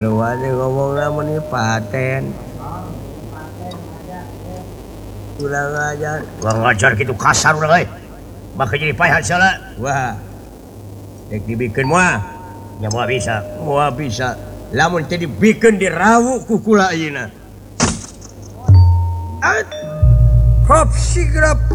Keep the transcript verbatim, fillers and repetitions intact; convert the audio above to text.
ngomong nih paten kurang ajar kurang ajar gitu kasar udah maka jadi payah salah wah dek dibikin muah ya muah bisa muah bisa lamun tadi bikin dirawuk kukula ayeuna at hop sigrap